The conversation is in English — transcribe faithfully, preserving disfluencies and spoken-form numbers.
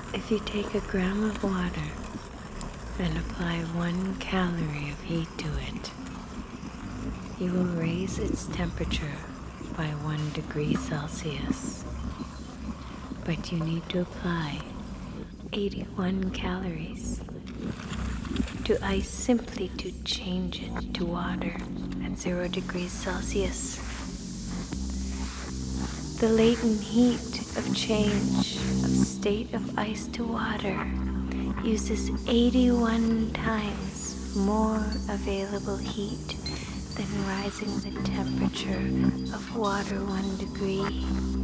If you take a gram of water and apply one calorie of heat to it, you will raise its temperature by one degree Celsius. But you need to apply eighty-one calories to ice simply to change it to water at zero degrees Celsius. The latent heat of change of state of ice to water uses eighty-one times more available heat than rising the temperature of water one degree.